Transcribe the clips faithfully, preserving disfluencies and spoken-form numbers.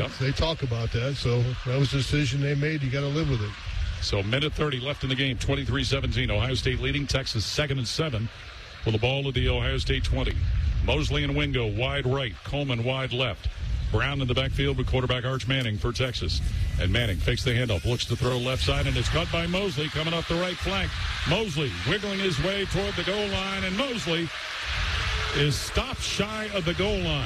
Yep. They talk about that, so that was the decision they made. You got to live with it. So minute thirty left in the game, twenty-three seventeen. Ohio State leading. Texas second and seven with the ball at the Ohio State twenty. Mosley and Wingo wide right. Coleman wide left. Brown in the backfield with quarterback Arch Manning for Texas. And Manning fakes the handoff, looks to throw left side, and it's caught by Mosley coming up the right flank. Mosley wiggling his way toward the goal line, and Mosley is stopped shy of the goal line.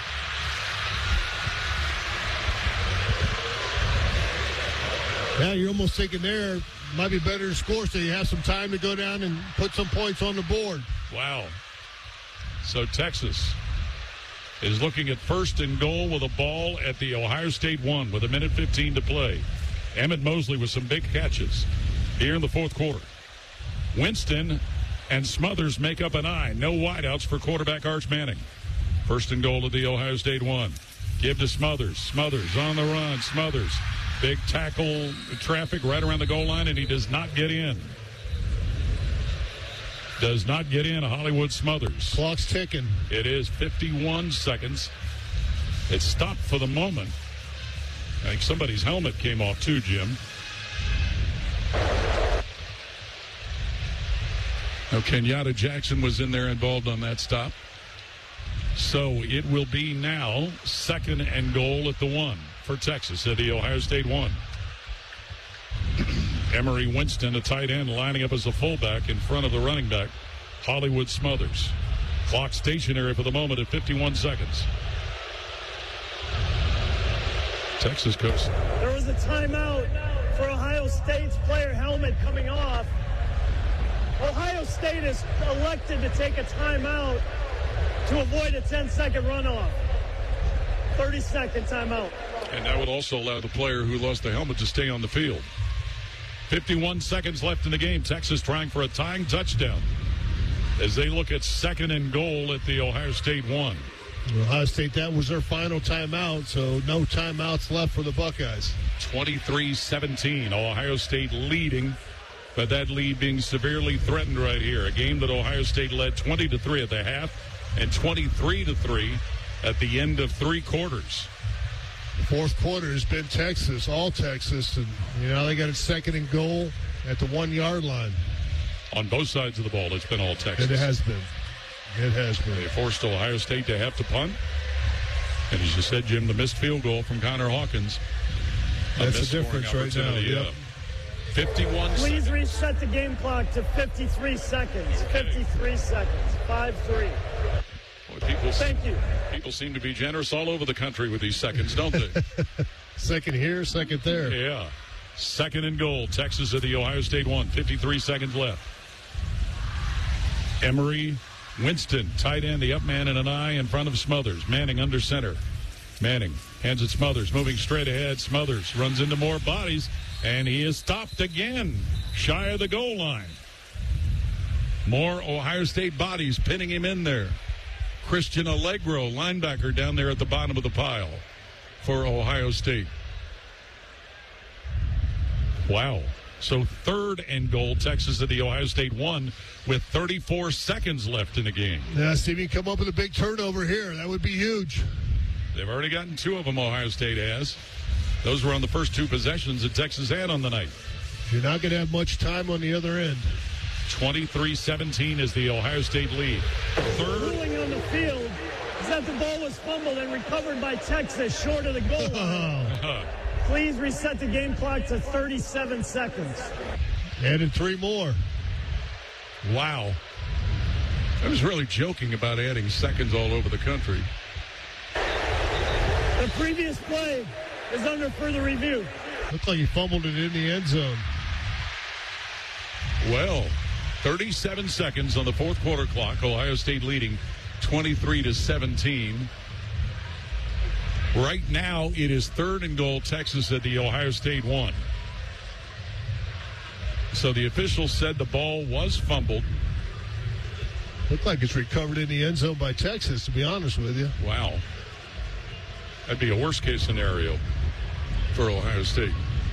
Yeah, you're almost thinking there might be better to score so you have some time to go down and put some points on the board. Wow. So Texas is looking at first and goal with a ball at the Ohio State one with a minute fifteen to play. Emmett Mosley with some big catches here in the fourth quarter. Winston and Smothers make up an eye. No wideouts for quarterback Arch Manning. First and goal at the Ohio State one. Give to Smothers. Smothers on the run. Smothers. Big tackle traffic right around the goal line, and he does not get in. Does not get in, Hollywood Smothers. Clock's ticking. It is fifty-one seconds. It stopped for the moment. I think somebody's helmet came off too, Jim. Now, Kenyatta Jackson was in there involved on that stop. So it will be now second and goal at the one for Texas at the Ohio State one. Emery Winston, a tight end, lining up as a fullback in front of the running back, Hollywood Smothers. Clock stationary for the moment at fifty-one seconds. Texas coach. There was a timeout for Ohio State's player helmet coming off. Ohio State has elected to take a timeout to avoid a ten-second runoff. thirty-second timeout. And that would also allow the player who lost the helmet to stay on the field. fifty-one seconds left in the game. Texas trying for a tying touchdown as they look at second and goal at the Ohio State one. Ohio State, that was their final timeout, so no timeouts left for the Buckeyes. twenty-three seventeen. Ohio State leading, but that lead being severely threatened right here. A game that Ohio State led twenty to three at the half and twenty-three to three at the end of three quarters. The fourth quarter has been Texas, all Texas, and you know they got a second and goal at the one-yard line. On both sides of the ball, it's been all Texas. And it has been. It has been. They forced Ohio State to have to punt. And as you said, Jim, the missed field goal from Connor Hawkins. That's the difference right now. Yep. fifty-one Please seconds. reset the game clock to fifty-three seconds. fifty-three seconds. five three. Boy, people, Thank you. People seem to be generous all over the country with these seconds, don't they? Second here, second there. Yeah. Second and goal. Texas at the Ohio State one. fifty-three seconds left. Emery Winston, tight end, the up man and an eye in front of Smothers. Manning under center. Manning hands it Smothers, moving straight ahead. Smothers runs into more bodies, and he is stopped again, shy of the goal line. More Ohio State bodies pinning him in there. Christian Allegro, linebacker, down there at the bottom of the pile for Ohio State. Wow. So third and goal, Texas at the Ohio State one with thirty-four seconds left in the game. Yeah, see if you come up with a big turnover here. That would be huge. They've already gotten two of them, Ohio State has. Those were on the first two possessions that Texas had on the night. You're not going to have much time on the other end. twenty-three seventeen is the Ohio State lead. Third. The ruling on the field is that the ball was fumbled and recovered by Texas short of the goal line. Uh, Please reset the game clock to thirty-seven seconds. Added three more. wow. I was really joking about adding seconds all over the country. The previous play is under further review. Looked like he fumbled it in the end zone. Well, thirty-seven seconds on the fourth quarter clock. Ohio State leading twenty-three to seventeen. Right now, it is third and goal, Texas at the Ohio State one. So the officials said the ball was fumbled. Looked like it's recovered in the end zone by Texas, to be honest with you. Wow. That'd be a worst-case scenario for Ohio State.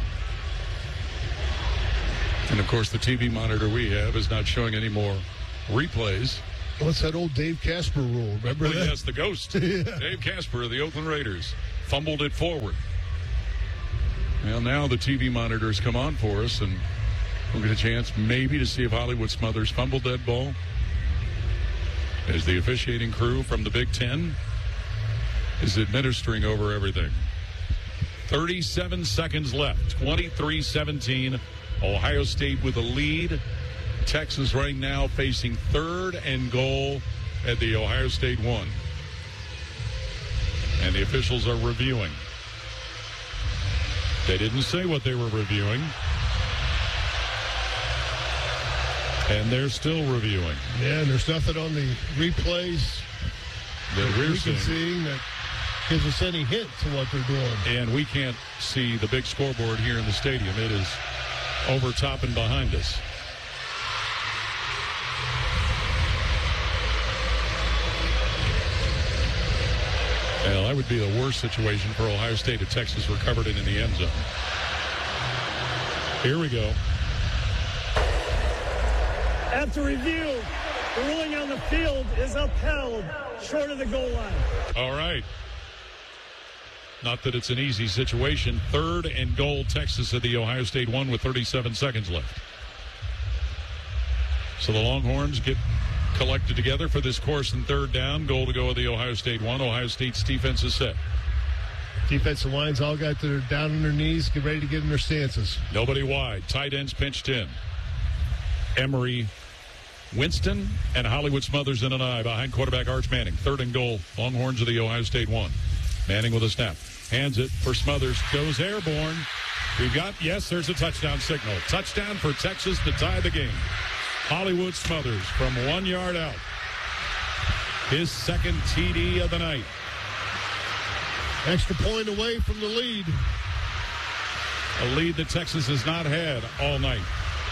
And, of course, the T V monitor we have is not showing any more replays. What's that old Dave Casper rule? Remember Oh, that? yes, the ghost. Yeah. Dave Casper of the Oakland Raiders. fumbled it forward. Well, now the T V monitors come on for us, and we'll get a chance maybe to see if Hollywood Smothers fumbled that ball. As the officiating crew from the Big Ten is administering over everything. thirty-seven seconds left. twenty-three seventeen. Ohio State with a lead. Texas right now facing third and goal at the Ohio State one. And the officials are reviewing. They didn't say what they were reviewing. And they're still reviewing. Yeah, and there's nothing on the replays that that we're we can seeing see that gives us any hint to what they're doing. And we can't see the big scoreboard here in the stadium. It is over top and behind us. Well, that would be the worst situation for Ohio State if Texas recovered it in the end zone. Here we go. After review, the ruling on the field is upheld short of the goal line. All right. Not that it's an easy situation. Third and goal, Texas at the Ohio State one with thirty-seven seconds left. So the Longhorns get collected together for this course and third down. Goal to go with the Ohio State one. Ohio State's defense is set. Defensive lines all got their down on their knees, get ready to get in their stances. Nobody wide. Tight ends pinched in. Emory Winston and Hollywood Smothers in an eye behind quarterback Arch Manning. Third and goal. Longhorns of the Ohio State one. Manning with a snap. Hands it for Smothers. Goes airborne. We've got, yes, there's a touchdown signal. Touchdown for Texas to tie the game. Hollywood Smothers from one yard out. His second T D of the night. Extra point away from the lead. A lead that Texas has not had all night.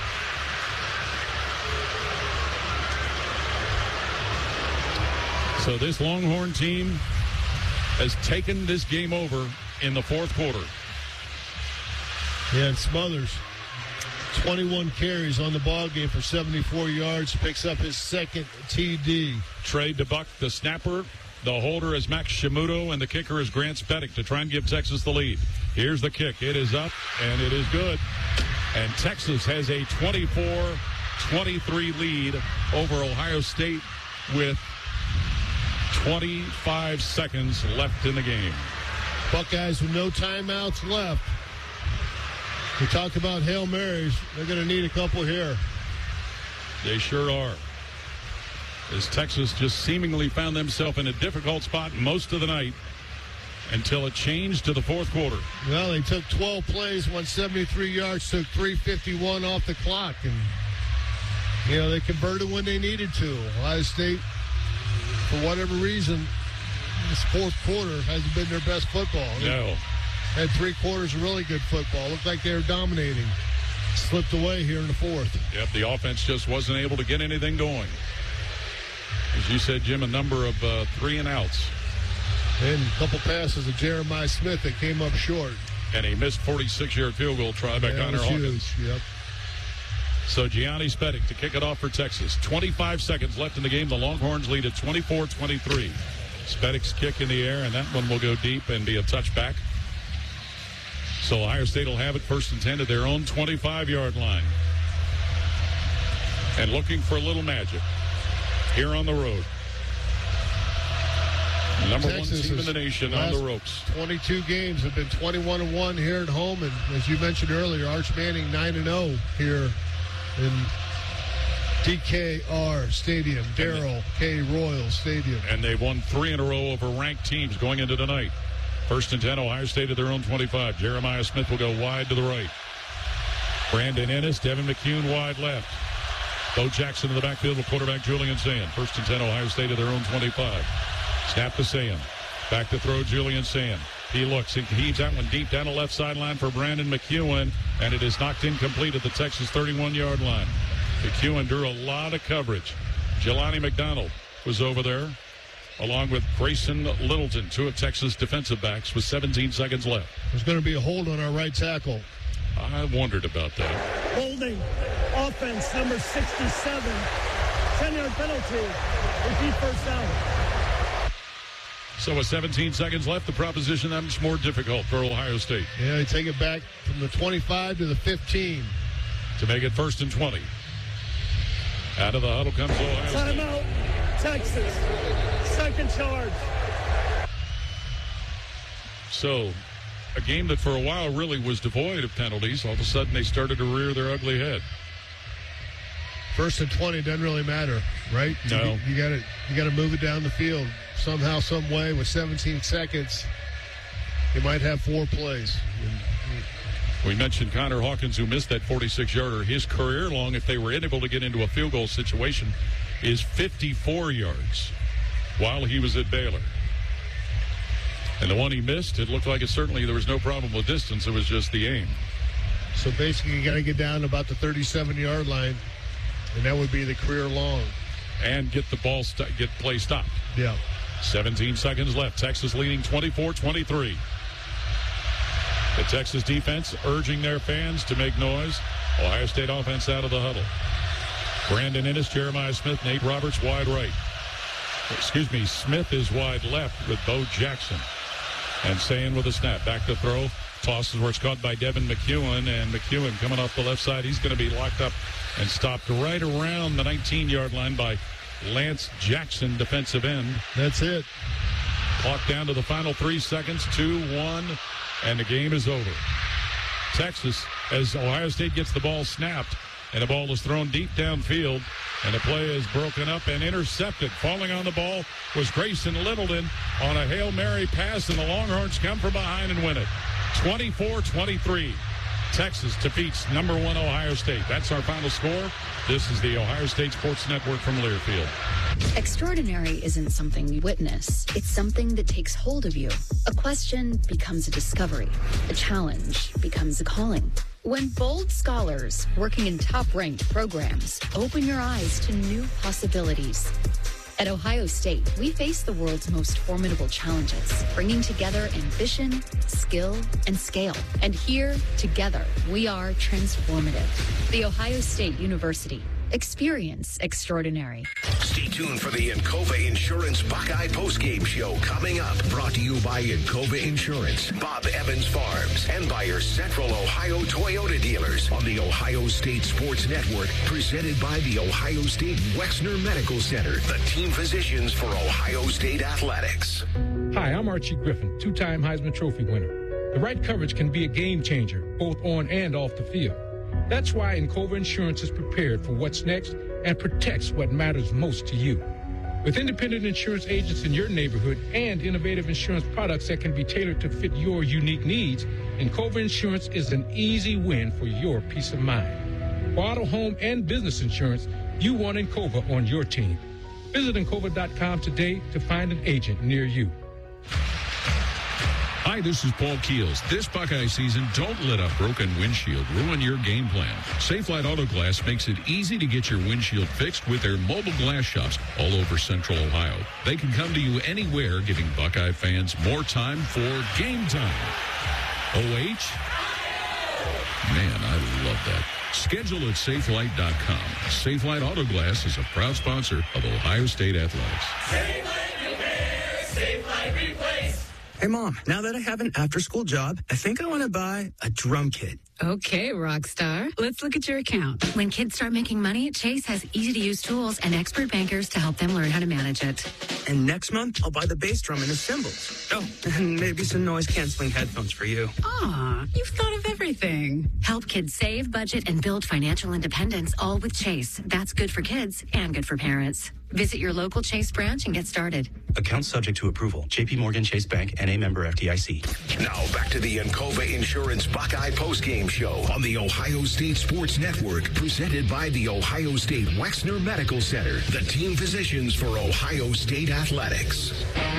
So this Longhorn team has taken this game over in the fourth quarter. Yeah, and Smothers, twenty-one carries on the ball game for seventy-four yards, picks up his second T D. Trey DeBuck, the snapper. The holder is Max Shimuto, and the kicker is Grant Spedick to try and give Texas the lead. Here's the kick. It is up, and it is good. And Texas has a twenty-four twenty-three lead over Ohio State with twenty-five seconds left in the game. Buckeyes with no timeouts left. We talked about Hail Marys. They're going to need a couple here. They sure are. As Texas just seemingly found themselves in a difficult spot most of the night until it changed to the fourth quarter. Well, they took twelve plays, won seventy-three yards, took three fifty-one off the clock. And, you know, they converted when they needed to. Ohio State, for whatever reason, this fourth quarter hasn't been their best football. No. Had three quarters of really good football. Looked like they were dominating. Slipped away here in the fourth. Yep, the offense just wasn't able to get anything going. As you said, Jim, a number of uh, three and outs. And a couple passes of Jeremiah Smith that came up short. And a missed forty-six-yard field goal try by yeah, Connor Hawkins. Huge. Yep. So Gianni Spedick to kick it off for Texas. twenty-five seconds left in the game. The Longhorns lead at twenty-four twenty-three. Spedick's kick in the air, and that one will go deep and be a touchback. So Ohio State will have it first and ten at their own twenty-five-yard line. And looking for a little magic here on the road. Number Texas one team in the nation on the ropes. twenty-two games have been twenty-one and one here at home. And as you mentioned earlier, Arch Manning nine and oh here in D K R Stadium, Darrell K. Royal Stadium. And they've won three in a row over ranked teams going into tonight. First and ten, Ohio State at their own twenty-five. Jeremiah Smith will go wide to the right. Brandon Ennis, Devin McCune wide left. Bo Jackson in the backfield with quarterback Julian Sand. First and ten, Ohio State at their own twenty-five. Snap to Sand. Back to throw, Julian Sand. He looks. He heaves that one deep down the left sideline for Brandon McEwen, and it is knocked incomplete at the Texas thirty-one-yard line. McEwen drew a lot of coverage. Jelani McDonald was over there, along with Grayson Littleton, two of Texas defensive backs, with seventeen seconds left. There's going to be a hold on our right tackle. I wondered about that. Holding offense number sixty-seven. ten-yard penalty. Repeat first down. So with seventeen seconds left, the proposition that much more difficult for Ohio State. Yeah, they take it back from the twenty-five to the fifteen. To make it first and twenty. Out of the huddle comes Ohio State. Timeout, Texas. Second charge. So a game that for a while really was devoid of penalties, all of a sudden they started to rear their ugly head. First and twenty doesn't really matter, right? No. You got to you got to move it down the field somehow, some way. With seventeen seconds, you might have four plays. We mentioned Connor Hawkins, who missed that forty-six-yarder. His career long, if they were able to get into a field goal situation, is fifty-four yards while he was at Baylor. And the one he missed, it looked like it certainly there was no problem with distance. It was just the aim. So basically, you got to get down to about the thirty-seven-yard line, and that would be the career long. And get the ball, st- get play stopped. Yeah. seventeen seconds left. Texas leading twenty-four twenty-three. The Texas defense urging their fans to make noise. Ohio State offense out of the huddle. Brandon Ennis, Jeremiah Smith, Nate Roberts wide right. Excuse me, Smith is wide left with Bo Jackson. And Sayin with a snap. Back to throw. Tosses where it's caught by Devin McEwen. And McEwen coming off the left side. He's going to be locked up and stopped right around the nineteen-yard line by Lance Jackson, defensive end. That's it. Clock down to the final three seconds. Two, one, and the game is over. Texas, as Ohio State gets the ball snapped, and the ball is thrown deep downfield, and the play is broken up and intercepted. Falling on the ball was Grayson Littleton on a Hail Mary pass, and the Longhorns come from behind and win it. twenty-four twenty-three. Texas defeats number one Ohio State. That's our final score. This is the Ohio State Sports Network from Learfield. Extraordinary isn't something you witness. It's something that takes hold of you. A question becomes a discovery. A challenge becomes a calling. When bold scholars working in top-ranked programs open your eyes to new possibilities. At Ohio State, we face the world's most formidable challenges, bringing together ambition, skill, and scale. And here, together, we are transformative. The Ohio State University. Experience extraordinary. Stay tuned for the Encova Insurance Buckeye postgame show coming up. Brought to you by Encova Insurance, Bob Evans Farms, and by your Central Ohio Toyota dealers on the Ohio State Sports Network, presented by the Ohio State Wexner Medical Center, the team physicians for Ohio State Athletics. Hi, I'm Archie Griffin, two-time Heisman Trophy winner. The right coverage can be a game changer, both on and off the field. That's why Encova Insurance is prepared for what's next and protects what matters most to you. With independent insurance agents in your neighborhood and innovative insurance products that can be tailored to fit your unique needs, Encova Insurance is an easy win for your peace of mind. For auto, home, and business insurance, you want Encova on your team. Visit Encova dot com today to find an agent near you. Hi, this is Paul Keels. This Buckeye season, don't let a broken windshield ruin your game plan. Safelite Auto Glass makes it easy to get your windshield fixed with their mobile glass shops all over Central Ohio. They can come to you anywhere, giving Buckeye fans more time for game time. O H? Man, I love that. Schedule at Safelite dot com. Safelite Auto Glass is a proud sponsor of Ohio State Athletics. Safelite Repair, Safelite Replace. Hey, Mom, now that I have an after-school job, I think I want to buy a drum kit. Okay, Rockstar. Let's look at your account. When kids start making money, Chase has easy-to-use tools and expert bankers to help them learn how to manage it. And next month, I'll buy the bass drum and the cymbals. Oh, and maybe some noise-canceling headphones for you. Aw, you've thought of everything. Help kids save, budget, and build financial independence, all with Chase. That's good for kids and good for parents. Visit your local Chase branch and get started. Account subject to approval. J P Morgan Chase Bank, N A member F D I C. Now back to the Encova Insurance Buckeye postgame show on the Ohio State Sports Network, presented by the Ohio State Wexner Medical Center, the team physicians for Ohio State Athletics.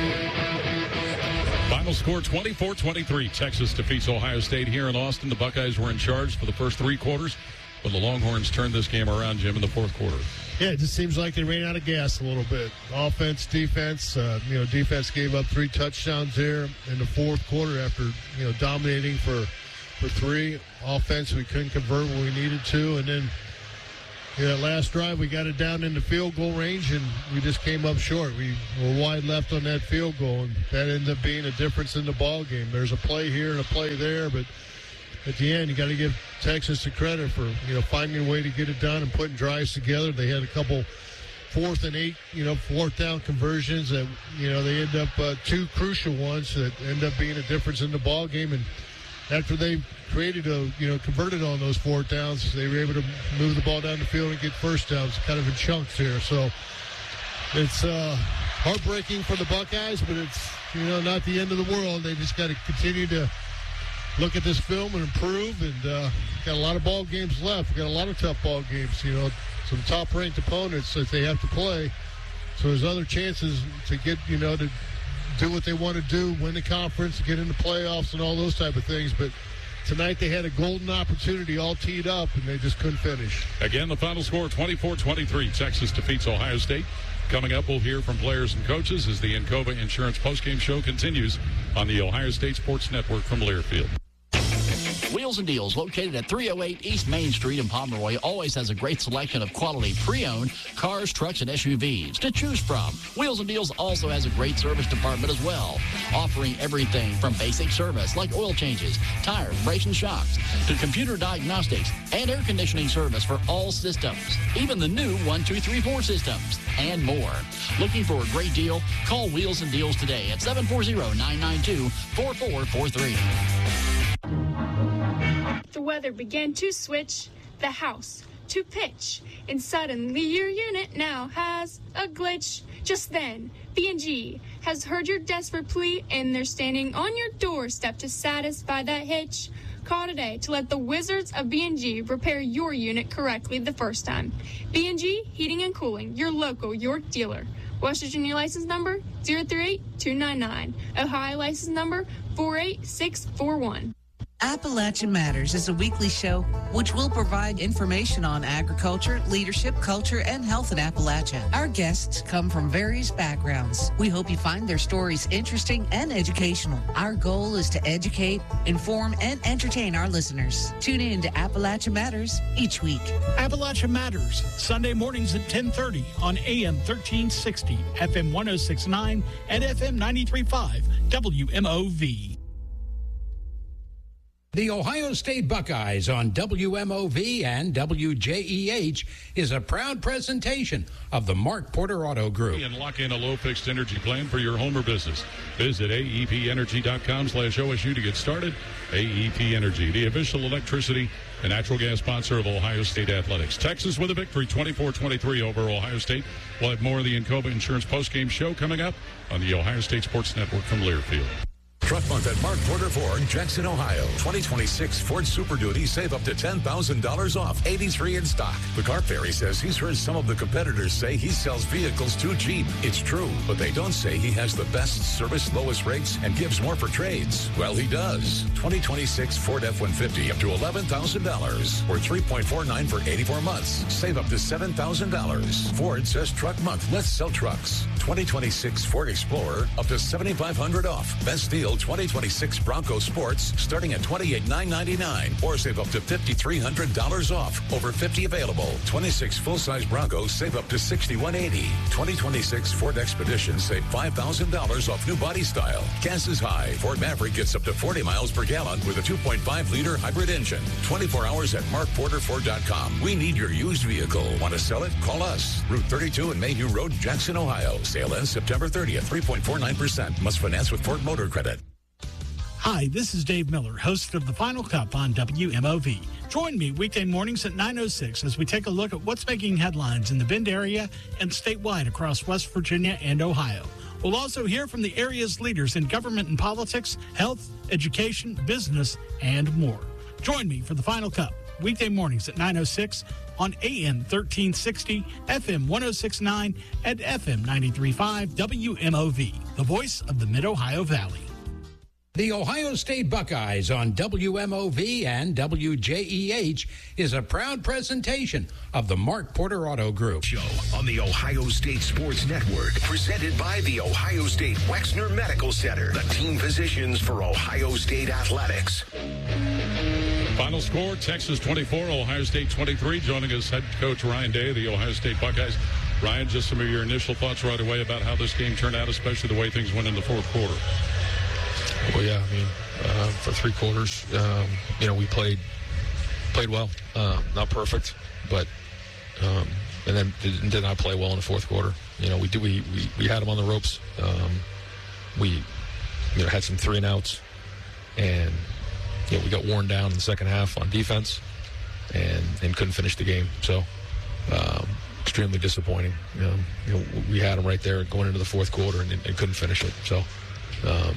Final score twenty-four twenty-three. Texas defeats Ohio State here in Austin. The Buckeyes were in charge for the first three quarters, but the Longhorns turned this game around, Jim, in the fourth quarter. Yeah, it just seems like they ran out of gas a little bit. Offense, defense. Uh, you know, defense gave up three touchdowns there in the fourth quarter after, you know, dominating for, for three. Offense, we couldn't convert when we needed to. And then you know, that last drive, we got it down in the field goal range, and we just came up short. We were wide left on that field goal, and that ended up being a difference in the ball game. There's a play here and a play there, but at the end, you got to give Texas the credit for, you know, finding a way to get it done and putting drives together. They had a couple fourth and eight, you know, fourth down conversions that, you know, they end up uh, two crucial ones that end up being a difference in the ball game. And after they created a, you know, converted on those fourth downs, they were able to move the ball down the field and get first downs kind of in chunks here. So it's uh, heartbreaking for the Buckeyes, but it's, you know, not the end of the world. They just got to continue to look at this film and improve, and uh, got a lot of ball games left. We got a lot of tough ball games, you know, some top-ranked opponents that they have to play. So there's other chances to get, you know, to do what they want to do, win the conference, get in the playoffs and all those type of things. But tonight they had a golden opportunity all teed up, and they just couldn't finish. Again, the final score, twenty-four twenty-three. Texas defeats Ohio State. Coming up, we'll hear from players and coaches as the Encova Insurance postgame show continues on the Ohio State Sports Network from Learfield. Wheels and Deals, located at three oh eight East Main Street in Pomeroy, always has a great selection of quality pre-owned cars, trucks, and S U Vs to choose from. Wheels and Deals also has a great service department as well, offering everything from basic service like oil changes, tires, brakes, and shocks, to computer diagnostics and air conditioning service for all systems, even the new one two three four systems, and more. Looking for a great deal? Call Wheels and Deals today at seven four zero, nine nine two, four four four three. The weather began to switch the house to pitch, and suddenly your unit now has a glitch. Just then, B and G has heard your desperate plea, and they're standing on your doorstep to satisfy that hitch. Call today to let the wizards of B and G repair your unit correctly the first time. B and G Heating and Cooling, your local York dealer. West Virginia license number zero three eight two nine nine. Ohio license number four eight six four one. Appalachia Matters is a weekly show which will provide information on agriculture, leadership, culture, and health in Appalachia. Our guests come from various backgrounds. We hope you find their stories interesting and educational. Our goal is to educate, inform, and entertain our listeners. Tune in to Appalachia Matters each week. Appalachia Matters, Sunday mornings at ten thirty on A M thirteen sixty, F M one oh six point nine, and F M ninety-three point five, W M O V. The Ohio State Buckeyes on W M O V and W J E H is a proud presentation of the Mark Porter Auto Group. And lock in a low fixed energy plan for your home or business. Visit A E P energy dot com slash O S U to get started. A E P Energy, the official electricity and natural gas sponsor of Ohio State Athletics. Texas with a victory, twenty-four twenty-three over Ohio State. We'll have more of the Encova Insurance postgame show coming up on the Ohio State Sports Network from Learfield. Truck Month at Mark Porter Ford, Jackson, Ohio. twenty twenty-six Ford Super Duty. Save up to ten thousand dollars off. eighty-three in stock. The Car Fairy says he's heard some of the competitors say he sells vehicles too cheap. It's true, but they don't say he has the best service, lowest rates, and gives more for trades. Well, he does. twenty twenty-six Ford F one fifty up to eleven thousand dollars or three point four nine for eighty-four months. Save up to seven thousand dollars. Ford says Truck Month. Let's sell trucks. twenty twenty-six Ford Explorer up to seventy-five hundred dollars off. Best deal twenty twenty-six Bronco Sports starting at twenty-eight thousand nine hundred ninety-nine dollars or save up to five thousand three hundred dollars off. Over fifty available. twenty-six full-size Broncos save up to six thousand one hundred eighty dollars. twenty twenty-six Ford Expedition save five thousand dollars off new body style. Gas is high. Ford Maverick gets up to forty miles per gallon with a two point five liter hybrid engine. twenty-four hours at mark porter ford dot com. We need your used vehicle. Want to sell it? Call us. Route thirty-two and Mayhew Road, Jackson, Ohio. Sale ends September thirtieth. three point four nine percent. Must finance with Ford Motor Credit. Hi, this is Dave Miller, host of the Final Cup on W M O V. Join me weekday mornings at nine oh six as we take a look at what's making headlines in the Bend area and statewide across West Virginia and Ohio. We'll also hear from the area's leaders in government and politics, health, education, business, and more. Join me for the Final Cup, weekday mornings at nine oh six on A M thirteen sixty, F M one oh six point nine, and F M ninety-three point five W M O V, the voice of the Mid-Ohio Valley. The Ohio State Buckeyes on W M O V and W J E H is a proud presentation of the Mark Porter Auto Group. Show on the Ohio State Sports Network, presented by the Ohio State Wexner Medical Center, the team physicians for Ohio State Athletics. Final score, Texas twenty-four, Ohio State twenty-three. Joining us, head coach Ryan Day of the Ohio State Buckeyes. Ryan, just some of your initial thoughts right away about how this game turned out, especially the way things went in the fourth quarter. Well, yeah, I mean, uh, for three quarters, um, you know, we played played well. Uh, not perfect, but um, and then did, did not play well in the fourth quarter. You know, we did we we, we had them on the ropes. Um, we you know had some three and outs, and you know, we got worn down in the second half on defense, and and couldn't finish the game. So. Um, extremely disappointing. You know, you know, we had them right there going into the fourth quarter and, and couldn't finish it. So, um,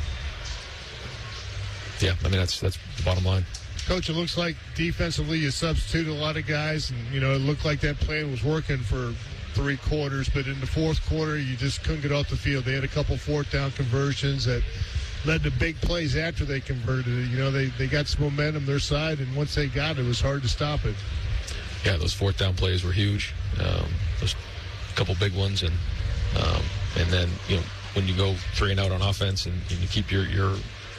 yeah, I mean, that's that's the bottom line. Coach, it looks like defensively you substituted a lot of guys, and, you know, it looked like that plan was working for three quarters, but in the fourth quarter you just couldn't get off the field. They had a couple fourth down conversions that led to big plays after they converted it. You know, they, they got some momentum their side, and once they got it, it was hard to stop it. Yeah, those fourth down plays were huge. Um, those couple big ones, and um, and then you know when you go three and out on offense, and, and you keep your your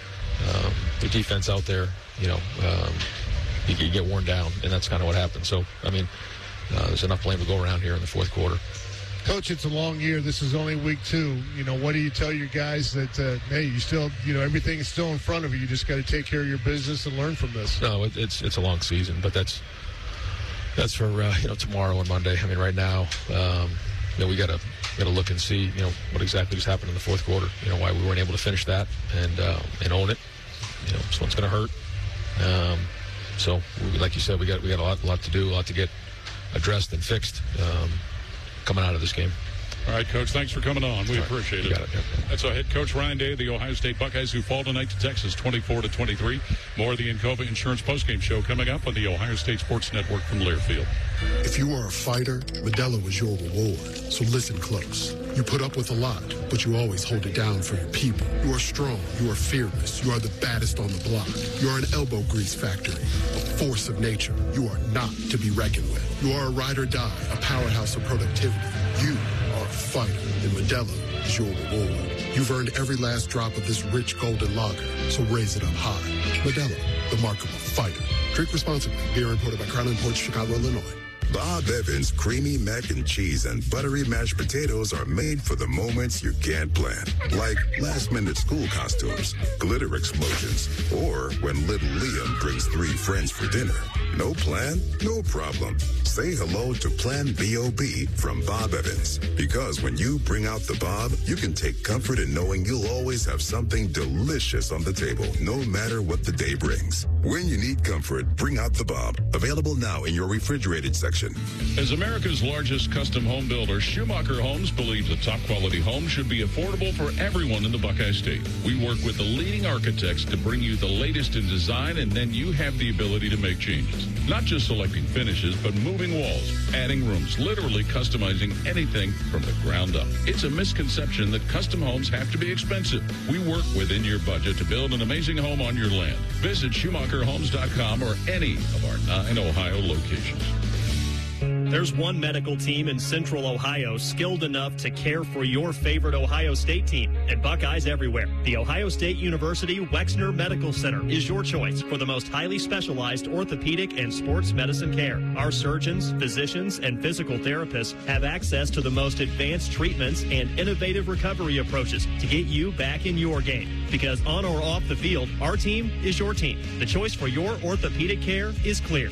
um, your defense out there, you know, um, you, you get worn down, and that's kind of what happened. So I mean, uh, there's enough blame to go around here in the fourth quarter. Coach, it's a long year. This is only week two. You know, what do you tell your guys that, uh, hey, you still, you know, everything is still in front of you. You just got to take care of your business and learn from this. No, it, it's it's a long season, but that's. That's for uh, you know tomorrow and Monday. I mean, right now, um, you know, we gotta gotta look and see you know what exactly just happened in the fourth quarter. You know why we weren't able to finish that and uh, and own it. You know, this one's gonna hurt. Um, so, we, like you said, we got we got a lot, lot to do, a lot to get addressed and fixed um, coming out of this game. All right, Coach, thanks for coming on. We right. appreciate it. Got it yeah. That's our head coach, Ryan Day of the Ohio State Buckeyes, who fall tonight to Texas twenty-four to twenty-three. More of the Encova Insurance postgame show coming up on the Ohio State Sports Network from Learfield. If you are a fighter, Modelo is your reward. So listen close. You put up with a lot, but you always hold it down for your people. You are strong. You are fearless. You are the baddest on the block. You are an elbow grease factory, a force of nature. You are not to be reckoned with. You are a ride or die, a powerhouse of productivity. You are a fighter, and Modelo is your reward. You've earned every last drop of this rich golden lager, so raise it up high. Modelo, the mark of a fighter. Drink responsibly. Beer imported by Crown Imports, Chicago, Illinois. Bob Evans creamy mac and cheese and buttery mashed potatoes are made for the moments you can't plan. Like last-minute school costumes, glitter explosions, or when little Liam brings three friends for dinner. No plan? No problem. Say hello to Plan B O B from Bob Evans. Because when you bring out the Bob, you can take comfort in knowing you'll always have something delicious on the table, no matter what the day brings. When you need comfort, bring out the Bob. Available now in your refrigerated section. As America's largest custom home builder, Schumacher Homes believes a top-quality home should be affordable for everyone in the Buckeye State. We work with the leading architects to bring you the latest in design, and then you have the ability to make changes. Not just selecting finishes, but moving walls, adding rooms, literally customizing anything from the ground up. It's a misconception that custom homes have to be expensive. We work within your budget to build an amazing home on your land. Visit Schumacher Homes dot com or any of our nine Ohio locations. There's one medical team in Central Ohio skilled enough to care for your favorite Ohio State team, and Buckeyes everywhere. The Ohio State University Wexner Medical Center is your choice for the most highly specialized orthopedic and sports medicine care. Our surgeons, physicians, and physical therapists have access to the most advanced treatments and innovative recovery approaches to get you back in your game. Because on or off the field, our team is your team. The choice for your orthopedic care is clear.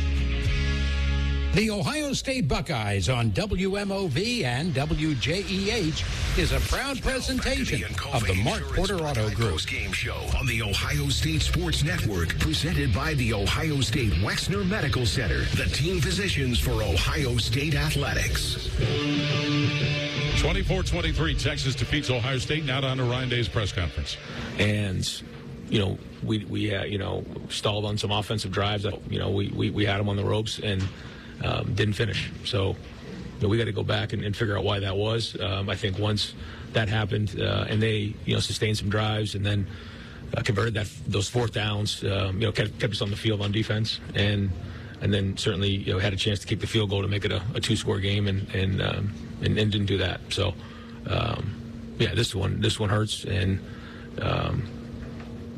The Ohio State Buckeyes on W M O V and W J E H is a proud presentation of the Mark Porter Auto Group. Game show on the Ohio State Sports Network, presented by the Ohio State Wexner Medical Center, the team physicians for Ohio State Athletics. twenty-four twenty-three, Texas defeats Ohio State. Now down to Ryan Day's press conference. And, you know, we, we uh, you know, stalled on some offensive drives. You know, we, we, we had them on the ropes and um, didn't finish. So, you know, we got to go back and, and figure out why that was. Um, I think once that happened uh, and they, you know, sustained some drives and then uh, converted that those fourth downs, um, you know, kept, kept us on the field on defense. And and then certainly, you know, had a chance to kick the field goal to make it a, a two-score game and and, um, and and didn't do that. So, um, yeah, this one this one hurts. And, um,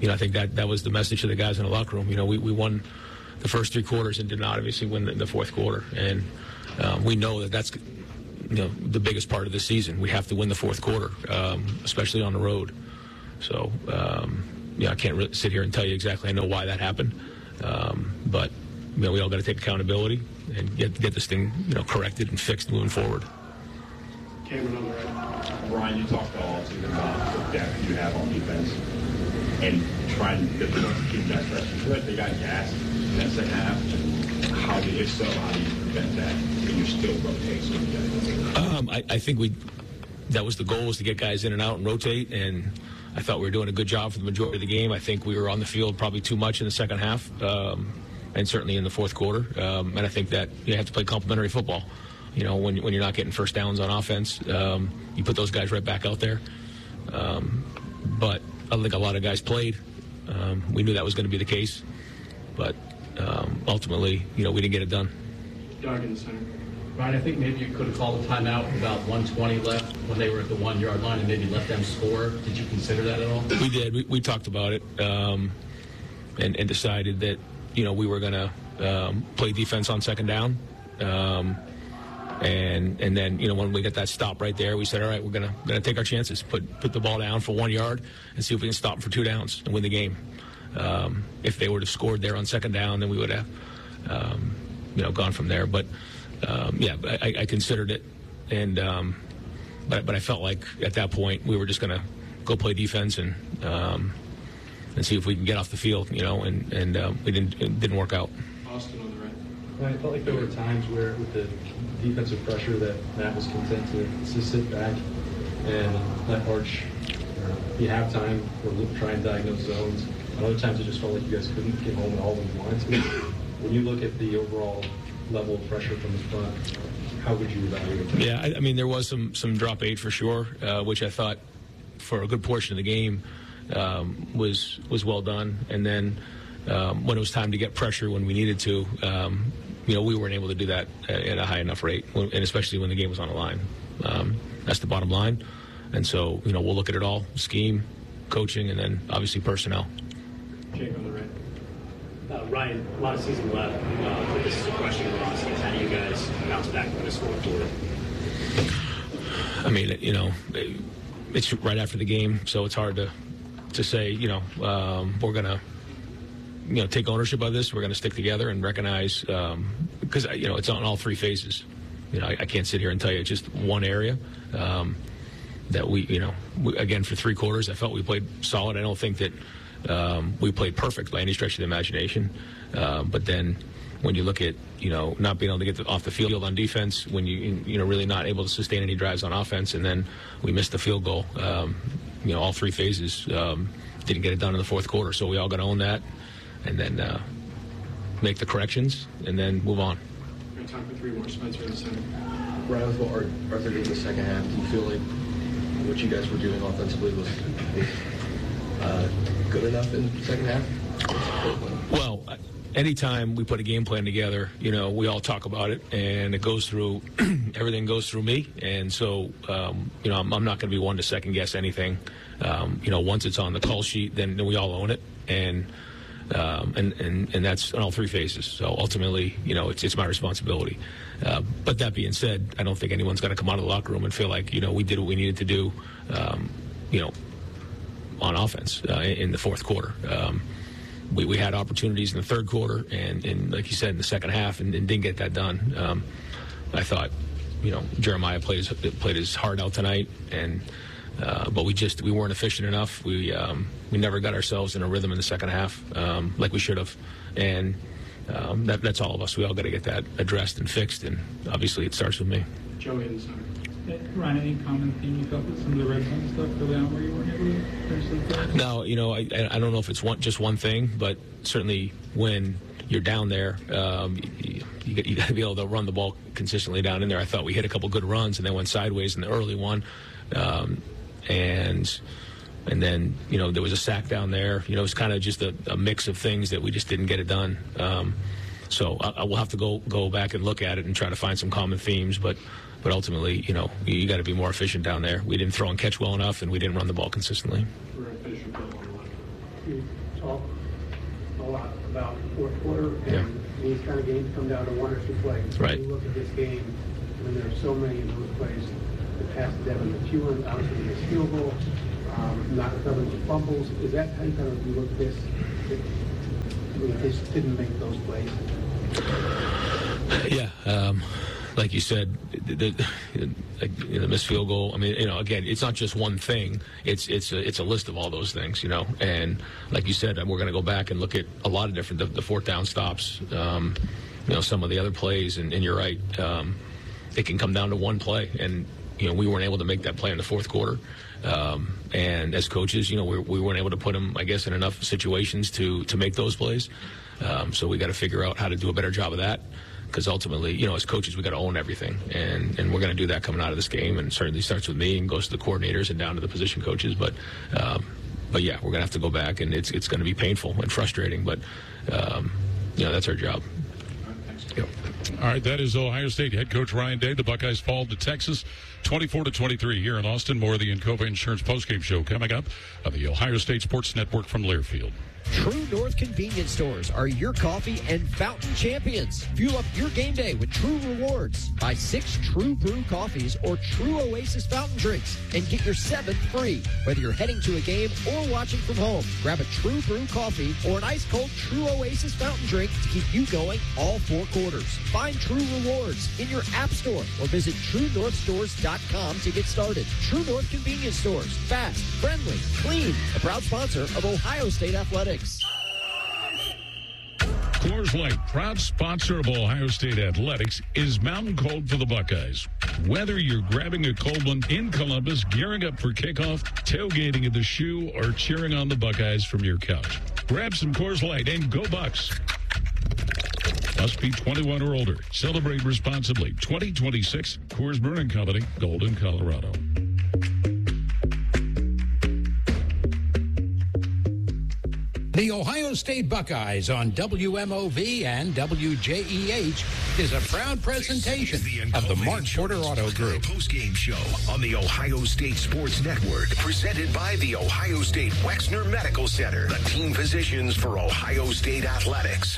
you know, I think that that was the message to the guys in the locker room. You know, we, we won the first three quarters and did not obviously win the, the fourth quarter. And um, we know that that's, you know, the biggest part of the season. We have to win the fourth quarter, um, especially on the road. So, um, yeah, I can't really sit here and tell you exactly I know why that happened. Um, but, you know, we all got to take accountability and get get this thing, you know, corrected and fixed moving forward. Cameron on the right. Brian, you talked all season about the depth you have on defense and trying to get the ones to keep that fresh. You feel like they got gas in that second half? How do you, if so, how do you prevent that when you still rotate so many guys? Um, I, I think we that was the goal, was to get guys in and out and rotate, and I thought we were doing a good job for the majority of the game. I think we were on the field probably too much in the second half, um, and certainly in the fourth quarter. Um, and I think that you have to play complementary football. You know, when, when you're not getting first downs on offense, um, you put those guys right back out there. Um, but I think a lot of guys played. Um, we knew that was going to be the case. But um, ultimately, you know, we didn't get it done. Doug in the center. Ryan, I think maybe you could have called a timeout with about one twenty left when they were at the one-yard line and maybe let them score. Did you consider that at all? We did. We, we talked about it um, and, and decided that, you know, we were going to um, play defense on second down. Um, and and then, you know, when we got that stop right there, we said, all right, we're going to gonna take our chances, put put the ball down for one yard and see if we can stop them for two downs and win the game. Um, if they would have scored there on second down, then we would have, um, you know, gone from there. But Um, yeah, I, I considered it, and um, but but I felt like at that point we were just going to go play defense and um, and see if we can get off the field, you know, and and um, we didn't it didn't work out. Austin on the right. Ryan, I felt like there were times where with the defensive pressure that Matt was content to, to sit back and let Arch uh, be halftime or try and diagnose zones. And other times it just felt like you guys couldn't get home at all when you wanted to. When you look at the overall level of pressure from the front, how would you evaluate that? Yeah, I, I mean, there was some some drop eight for sure, uh, which I thought for a good portion of the game um, was was well done. And then um, when it was time to get pressure when we needed to, um, you know, we weren't able to do that at, at a high enough rate, and especially when the game was on the line. Um, that's the bottom line. And so, you know, we'll look at it all: scheme, coaching, and then obviously personnel. Jake on the right. Uh, Ryan, a lot of season left. Uh, but this is a question we're asking: is how do you guys bounce back from this fourth quarter? I mean, you know, it's right after the game, so it's hard to to say. You know, um, we're gonna, you know, take ownership of this. We're gonna stick together and recognize um, because you know it's on all three phases. You know, I, I can't sit here and tell you it's just one area um, that we, you know, we, again for three quarters, I felt we played solid. I don't think that. Um, we played perfect by any stretch of the imagination, uh, but then when you look at, you know, not being able to get the, off the field on defense, when you you know really not able to sustain any drives on offense, and then we missed the field goal. Um, you know, all three phases um, didn't get it done in the fourth quarter, so we all got to own that, and then uh, make the corrections, and then move on. We have time for three more. Spencer in the center. Brian, with what Arthur did in the second half, do you feel like what you guys were doing offensively was uh, good enough in the second half? Well, anytime we put a game plan together, you know, we all talk about it, and it goes through, everything goes through me. And so, um, you know, I'm, I'm not going to be one to second guess anything. Um, you know, once it's on the call sheet, then, then we all own it. And, um, and, and, and that's in all three phases. So ultimately, you know, it's, it's my responsibility. Uh, but that being said, I don't think anyone's going to come out of the locker room and feel like, you know, we did what we needed to do, um, you know, on offense uh, in the fourth quarter. Um, we, we had opportunities in the third quarter and, and like you said, in the second half, and, and didn't get that done. Um, I thought, you know, Jeremiah played his, played his heart out tonight, and uh, but we just we weren't efficient enough. We um, we never got ourselves in a rhythm in the second half um, like we should have, and um, that, that's all of us. We all got to get that addressed and fixed, and obviously it starts with me. Joey in the center. Yeah, Ryan, any common theme you felt with some of the red zone stuff early on where you weren't able to finish the play? No, you know, I, I don't know if it's one just one thing, but certainly when you're down there, um, you, you, you got to be able to run the ball consistently down in there. I thought we hit a couple good runs and then went sideways in the early one, um, and and then you know there was a sack down there. You know, it was kind of just a, a mix of things that we just didn't get it done. Um, so I, I will have to go go back and look at it and try to find some common themes, but. But ultimately, you know, you, you got to be more efficient down there. We didn't throw and catch well enough, and we didn't run the ball consistently. We're going to finish your about the fourth quarter, and Yeah. these kind of games come down to one or two plays. Right. When you look at this game, when there are so many of those plays, the pass to Devin McEwen, obviously the missed field goal, um, not recovering the fumbles. Is that how you kind of you look at this? It, we just didn't make those plays. Yeah, um, like you said, the, the, the, the missed field goal. I mean, you know, again, it's not just one thing. It's it's a, it's a list of all those things, you know. And like you said, we're going to go back and look at a lot of different the, the fourth down stops. Um, you know, some of the other plays, and, and you're right. Um, it can come down to one play, and you know, we weren't able to make that play in the fourth quarter. Um, and as coaches, you know, we, we weren't able to put them, I guess, in enough situations to to make those plays. Um, so we got to figure out how to do a better job of that. Because ultimately, you know, as coaches, we got to own everything, and and we're going to do that coming out of this game. And certainly starts with me and goes to the coordinators and down to the position coaches. But, um, but yeah, we're going to have to go back, and it's it's going to be painful and frustrating. But, um, you know, that's our job. Yep. All right, that is Ohio State head coach Ryan Day. The Buckeyes fall to Texas, twenty-four to twenty-three here in Austin. More of the Encova Insurance postgame show coming up on the Ohio State Sports Network from Learfield. True North convenience stores are your coffee and fountain champions. Fuel up your game day with True Rewards. Buy six True Brew coffees or True Oasis fountain drinks and get your seventh free. Whether you're heading to a game or watching from home, grab a True Brew coffee or an ice cold True Oasis fountain drink to keep you going all four quarters. Find True Rewards in your app store or visit true north stores dot com to get started. True North convenience stores. Fast, friendly, clean. A proud sponsor of Ohio State Athletics. Coors Light, proud sponsor of Ohio State Athletics, is mountain cold for the Buckeyes. Whether you're grabbing a cold one in Columbus, gearing up for kickoff, tailgating at the Shoe, or cheering on the Buckeyes from your couch, grab some Coors Light and go Bucks. Must be twenty-one or older. Celebrate responsibly. twenty twenty-six, Coors Brewing Company, Golden, Colorado. The Ohio State Buckeyes on W M O V and W J E H is a proud presentation of the Mark Porter Auto Group. Postgame show on the Ohio State Sports Network, presented by the Ohio State Wexner Medical Center, the team physicians for Ohio State Athletics.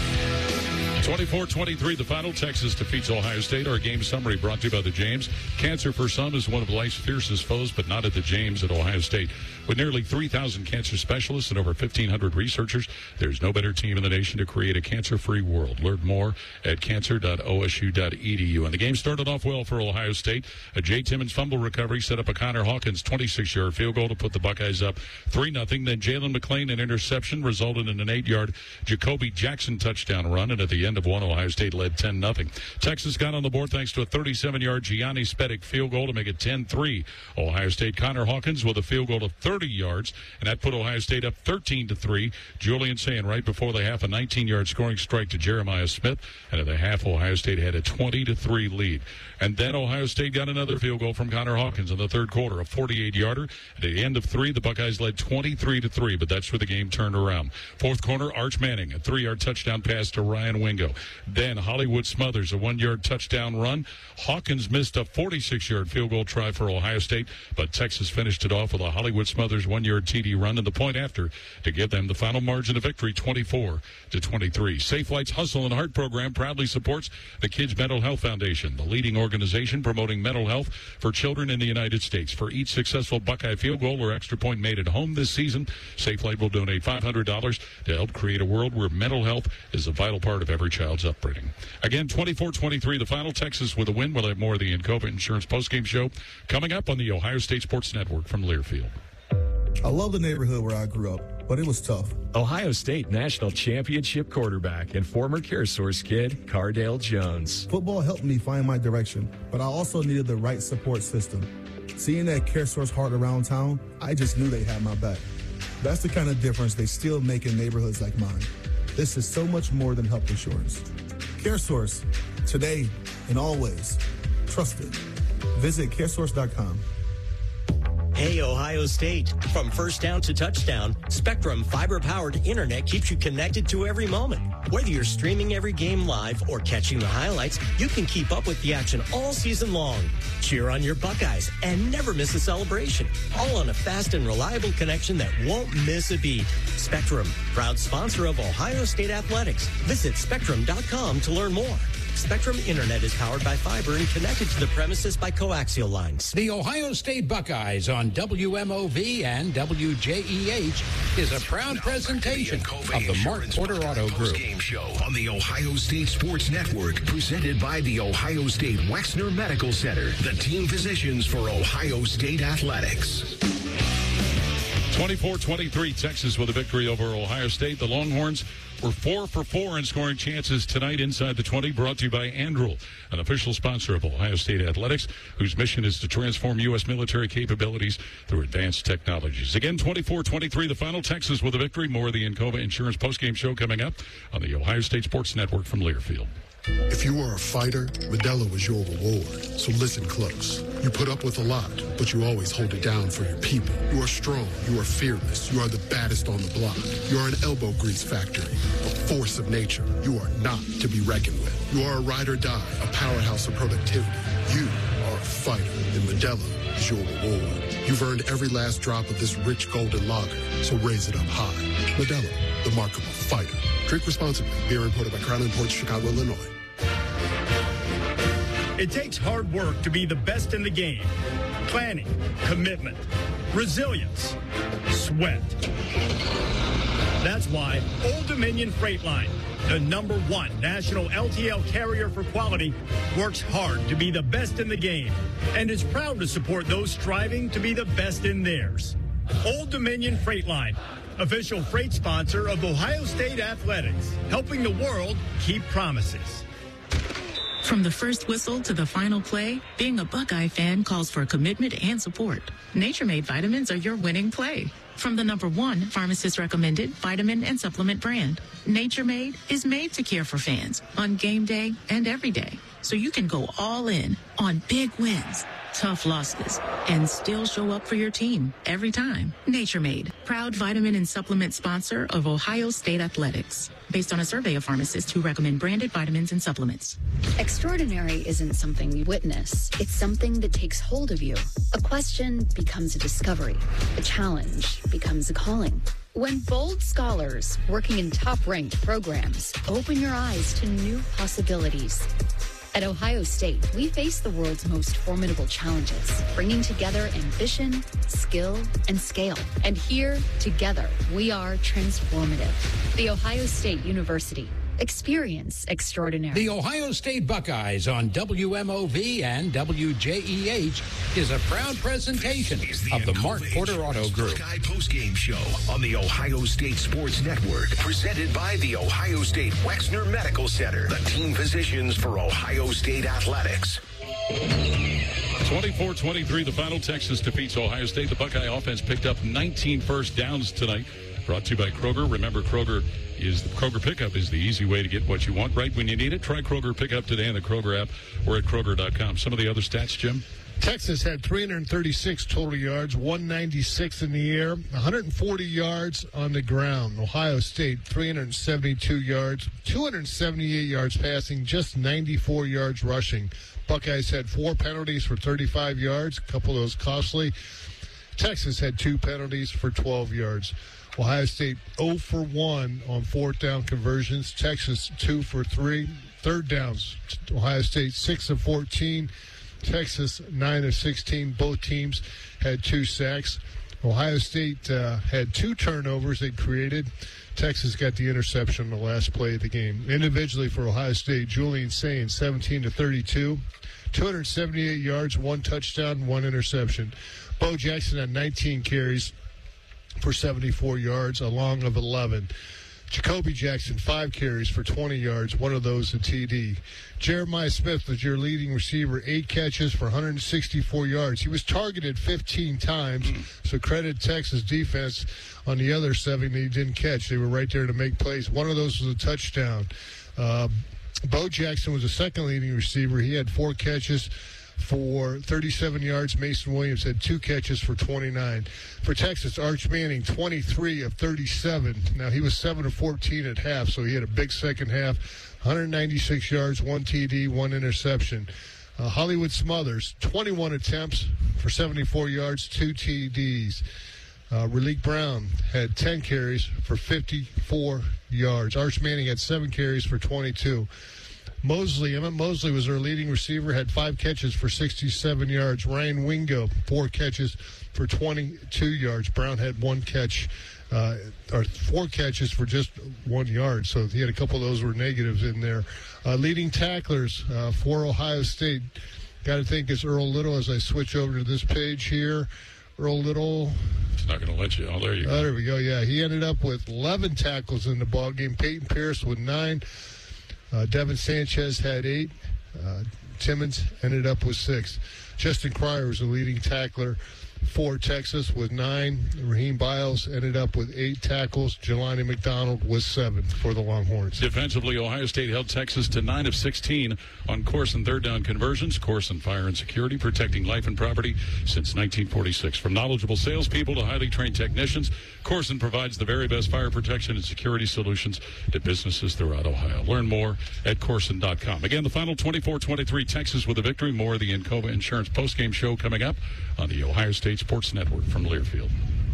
twenty-four twenty-three, the final. Texas defeats Ohio State. Our game summary brought to you by the James. Cancer for some is one of life's fiercest foes, but not at the James at Ohio State. With nearly three thousand cancer specialists and over fifteen hundred researchers, there's no better team in the nation to create a cancer-free world. Learn more at cancer dot O S U dot E D U. And the game started off well for Ohio State. A Jay Timmons fumble recovery set up a Connor Hawkins twenty-six-yard field goal to put the Buckeyes up three nothing. Then Jalen McClain, an interception, resulted in an eight-yard Jacoby Jackson touchdown run. And at the end of one, Ohio State led ten nothing. Texas got on the board thanks to a thirty-seven-yard Gianni Spedic field goal to make it ten three. Ohio State, Connor Hawkins with a field goal of thirty yards, and that put Ohio State up thirteen to three. Julian saying right before the half, a nineteen-yard scoring strike to Jeremiah Smith, and at the half, Ohio State had a twenty to three lead. And then Ohio State got another field goal from Connor Hawkins in the third quarter, a forty-eight-yarder. At the end of three, the Buckeyes led twenty-three to three, but that's where the game turned around. Fourth quarter, Arch Manning, a three-yard touchdown pass to Ryan Wingo. Then Hollywood Smothers, a one-yard touchdown run. Hawkins missed a forty-six-yard field goal try for Ohio State, but Texas finished it off with a Hollywood Smothers one-yard T D run and the point after to give them the final margin of victory, twenty-four to twenty-three. Safe Flight's Hustle and Heart program proudly supports the Kids Mental Health Foundation, the leading organization promoting mental health for children in the United States. For each successful Buckeye field goal or extra point made at home this season, Safe Flight will donate five hundred dollars to help create a world where mental health is a vital part of every child's upbringing. Again, twenty-four twenty-three, the final. Texas with a win. We'll have more of the Encova Insurance postgame show coming up on the Ohio State Sports Network from Learfield. I love the neighborhood where I grew up, but it was tough. Ohio State National Championship quarterback and former CareSource kid, Cardale Jones. Football helped me find my direction, but I also needed the right support system. Seeing that CareSource heart around town, I just knew they had my back. That's the kind of difference they still make in neighborhoods like mine. This is so much more than health insurance. CareSource, today and always. Trust it. Visit caresource dot com. Hey, Ohio State. From first down to touchdown, Spectrum fiber-powered internet keeps you connected to every moment. Whether you're streaming every game live or catching the highlights, you can keep up with the action all season long. Cheer on your Buckeyes and never miss a celebration. All on a fast and reliable connection that won't miss a beat. Spectrum, proud sponsor of Ohio State Athletics. Visit Spectrum dot com to learn more. Spectrum Internet is powered by fiber and connected to the premises by coaxial lines. The Ohio State Buckeyes on W M O V and W J E H is a proud presentation of the Mark Porter Auto Group. Game show on the Ohio State Sports Network, presented by the Ohio State Wexner Medical Center, the team physicians for Ohio State Athletics. twenty-four twenty-three, Texas with a victory over Ohio State. The Longhorns were four for four in scoring chances tonight inside the twenty, brought to you by Anduril, an official sponsor of Ohio State Athletics, whose mission is to transform U S military capabilities through advanced technologies. Again, twenty-four twenty-three, the final. Texas with a victory. More of the Encova Insurance postgame show coming up on the Ohio State Sports Network from Learfield. If you are a fighter, Modelo is your reward. So listen close. You put up with a lot, but you always hold it down for your people. You are strong. You are fearless. You are the baddest on the block. You are an elbow grease factory, a force of nature. You are not to be reckoned with. You are a ride or die, a powerhouse of productivity. You are a fighter, and Modelo is your reward. You've earned every last drop of this rich golden lager, so raise it up high. Modelo, the mark of a fighter. Drink responsibly. Beer imported by Crown Imports, Chicago, Illinois. It takes hard work to be the best in the game. Planning, commitment, resilience, sweat. That's why Old Dominion Freight Line, the number one national L T L carrier for quality, works hard to be the best in the game and is proud to support those striving to be the best in theirs. Old Dominion Freight Line, official freight sponsor of Ohio State Athletics, helping the world keep promises. From the first whistle to the final play, being a Buckeye fan calls for commitment and support. Nature Made vitamins are your winning play. From the number one pharmacist-recommended vitamin and supplement brand, Nature Made is made to care for fans on game day and every day. So you can go all in on big wins, tough losses, and still show up for your team every time. Nature Made, proud vitamin and supplement sponsor of Ohio State Athletics. Based on a survey of pharmacists who recommend branded vitamins and supplements. Extraordinary isn't something you witness. It's something that takes hold of you. A question becomes a discovery. A challenge becomes a calling. When bold scholars working in top-ranked programs open your eyes to new possibilities. At Ohio State, we face the world's most formidable challenges, bringing together ambition, skill, and scale. And here, together, we are transformative. The Ohio State University. Experience extraordinary. The Ohio State Buckeyes on W M O V and W J E H is a proud presentation of the Mark Porter Auto Group. Buckeye postgame show on the Ohio State Sports Network, presented by the Ohio State Wexner Medical Center, the team physicians for Ohio State Athletics. twenty-four twenty-three, the final. Texas defeats Ohio State. The Buckeye offense picked up nineteen first downs tonight. Brought to you by Kroger. Remember, Kroger is the Kroger Pickup is the easy way to get what you want right when you need it. Try Kroger Pickup today on the Kroger app or at Kroger dot com. Some of the other stats, Jim? Texas had three hundred thirty-six total yards, one ninety-six in the air, one hundred forty yards on the ground. Ohio State, three hundred seventy-two yards, two hundred seventy-eight yards passing, just ninety-four yards rushing. Buckeyes had four penalties for thirty-five yards, a couple of those costly. Texas had two penalties for twelve yards. Ohio State zero for one on fourth down conversions. Texas two for three. Third downs, Ohio State six of fourteen. Texas nine of sixteen. Both teams had two sacks. Ohio State uh, had two turnovers they created. Texas got the interception on the last play of the game. Individually for Ohio State, Julian Sain, seventeen to thirty-two. two hundred seventy-eight yards, one touchdown, one interception. Bo Jackson had nineteen carries for seventy-four yards, a long of eleven. Jacoby Jackson, five carries for twenty yards, one of those a T D. Jeremiah Smith was your leading receiver, eight catches for one hundred sixty-four yards. He was targeted fifteen times, so credit Texas defense on the other seven that he didn't catch. They were right there to make plays. One of those was a touchdown. Uh, Bo Jackson was the second leading receiver. He had four catches for thirty-seven yards. Mason Williams had two catches for twenty-nine. For Texas, Arch Manning, twenty-three of thirty-seven. Now, he was seven of fourteen at half, so he had a big second half. one hundred ninety-six yards, one T D, one interception. Uh, Hollywood Smothers, twenty-one attempts for seventy-four yards, two T Ds. Uh, Raleigh Brown had ten carries for fifty-four yards. Arch Manning had seven carries for twenty-two. Mosley, Emmett Mosley was our leading receiver, had five catches for sixty-seven yards. Ryan Wingo, four catches for twenty-two yards. Brown had one catch, uh, or four catches for just one yard. So he had a couple of those were negatives in there. Uh, leading tacklers uh, for Ohio State, got to think it's Earl Little as I switch over to this page here. Earl Little. It's not going to let you. Oh, there you go. Oh, there we go. Yeah, he ended up with eleven tackles in the ball game. Peyton Pierce with nine. Uh, Devin Sanchez had eight. Uh, Timmons ended up with six. Justin Cryer was the leading tackler for Texas with nine. Raheem Biles ended up with eight tackles. Jelani McDonald was seven for the Longhorns. Defensively, Ohio State held Texas to nine of sixteen on course and third down conversions. Course and fire and security, protecting life and property since nineteen forty-six. From knowledgeable salespeople to highly trained technicians, Corson provides the very best fire protection and security solutions to businesses throughout Ohio. Learn more at Corson dot com. Again, the final twenty-four twenty-three, Texas with a victory. More of the Encova Insurance postgame show coming up on the Ohio State Sports Network from Learfield.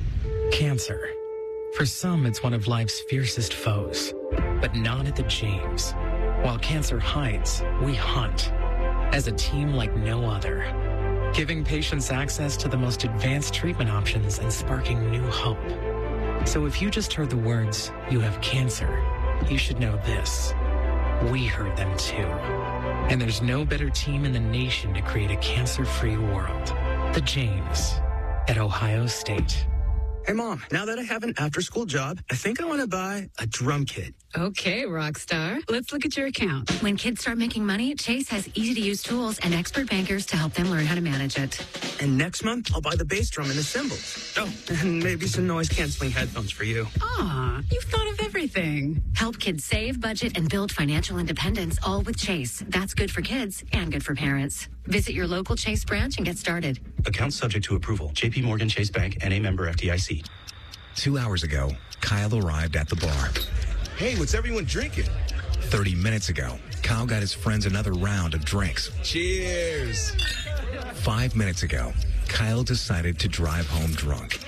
Cancer. For some, it's one of life's fiercest foes, but not at the James. While cancer hides, we hunt as a team like no other, giving patients access to the most advanced treatment options and sparking new hope. So if you just heard the words, "you have cancer," you should know this. We heard them too. And there's no better team in the nation to create a cancer-free world. The James at Ohio State. Hey, Mom, now that I have an after-school job, I think I want to buy a drum kit. Okay, Rockstar. Let's look at your account. When kids start making money, Chase has easy-to-use tools and expert bankers to help them learn how to manage it. And next month, I'll buy the bass drum and the cymbals. Oh, and maybe some noise-canceling headphones for you. Aw, you've thought of everything. Help kids save, budget, and build financial independence, all with Chase. That's good for kids and good for parents. Visit your local Chase branch and get started. Account subject to approval. J P Morgan Chase Bank, N A member F D I C. Two hours ago, Kyle arrived at the bar. Hey, what's everyone drinking? thirty minutes ago, Kyle got his friends another round of drinks. Cheers. Five minutes ago, Kyle decided to drive home drunk.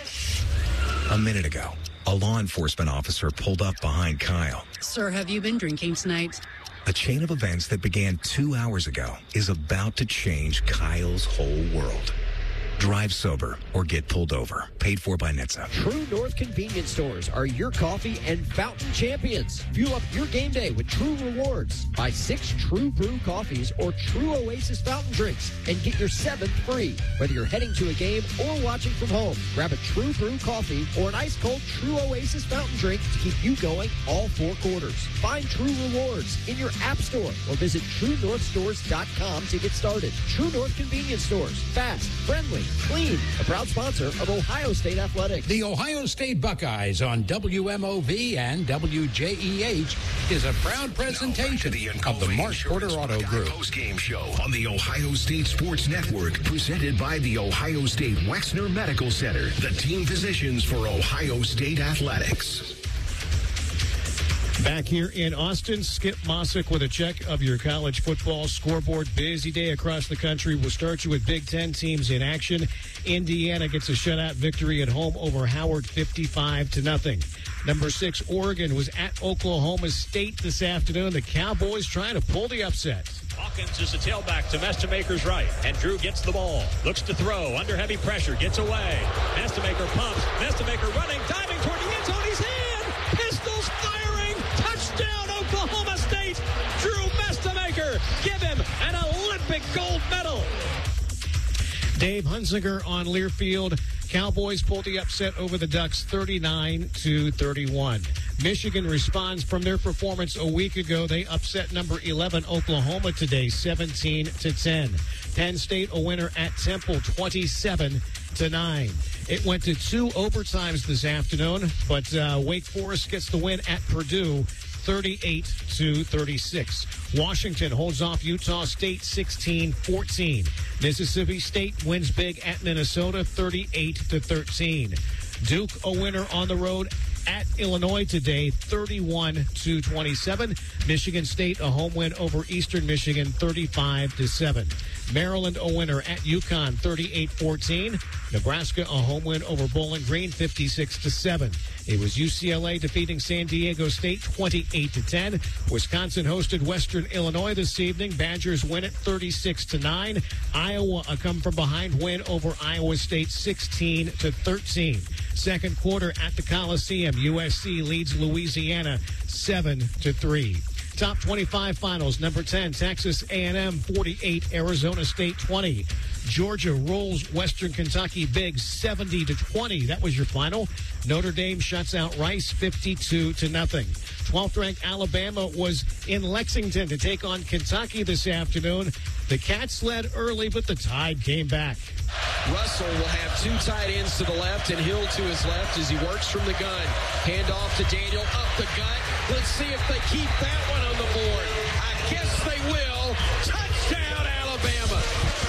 A minute ago, a law enforcement officer pulled up behind Kyle. Sir, have you been drinking tonight? A chain of events that began two hours ago is about to change Kyle's whole world. Drive sober or get pulled over. Paid for by N H T S A. True North Convenience Stores are your coffee and fountain champions. Fuel up your game day with True Rewards. Buy six True Brew coffees or True Oasis fountain drinks and get your seventh free. Whether you're heading to a game or watching from home, grab a True Brew coffee or an ice-cold True Oasis fountain drink to keep you going all four quarters. Find True Rewards in your app store or visit true north stores dot com to get started. True North Convenience Stores. Fast, friendly, clean. A proud sponsor of Ohio State Athletics. The Ohio State Buckeyes on W M O V and W J E H is a proud presentation of the Mark Porter Auto Group. Post-game show on the Ohio State Sports Network, presented by the Ohio State Wexner Medical Center, the team physicians for Ohio State Athletics. Back here in Austin, Skip Mossick with a check of your college football scoreboard. Busy day across the country. We'll start you with Big Ten teams in action. Indiana gets a shutout victory at home over Howard, fifty-five to nothing. Number six, Oregon was at Oklahoma State this afternoon. The Cowboys trying to pull the upset. Hawkins is the tailback to Mestemaker's right, and Drew gets the ball. Looks to throw, under heavy pressure, gets away. Mestemaker pumps. Mestemaker running, diving toward the end zone. He's in! Pistols firing! Touchdown, Oklahoma State! Drew Mestemaker, give him an Olympic gold medal! Dave Hunziker on Learfield. Cowboys pulled the upset over the Ducks thirty-nine to thirty-one. Michigan responds from their performance a week ago. They upset number eleven Oklahoma today seventeen to ten. Penn State a winner at Temple twenty-seven to nine. It went to two overtimes this afternoon, but uh, Wake Forest gets the win at Purdue thirty-eight to thirty-six. Washington holds off Utah State sixteen fourteen. Mississippi State wins big at Minnesota thirty-eight to thirteen. Duke a winner on the road at Illinois today thirty-one to twenty-seven. Michigan State a home win over Eastern Michigan thirty-five to seven. Maryland a winner at UConn thirty-eight fourteen. Nebraska a home win over Bowling Green fifty-six to seven. It was U C L A defeating San Diego State twenty-eight to ten. Wisconsin hosted Western Illinois this evening. Badgers win it thirty-six to nine. Iowa a come from behind win over Iowa State sixteen to thirteen. Second quarter at the Coliseum, U S C leads Louisiana seven to three. Top twenty-five finals. Number ten, Texas A and M forty-eight, Arizona State twenty. Georgia rolls Western Kentucky big seventy to twenty. That was your final. Notre Dame shuts out Rice fifty-two to nothing. twelfth ranked Alabama was in Lexington to take on Kentucky this afternoon. The Cats led early, but the Tide came back. Russell will have two tight ends to the left and Hill to his left as he works from the gun. Hand off to Daniel, up the gut. Let's see if they keep that one on the board. I guess they will. Touchdown, Alabama.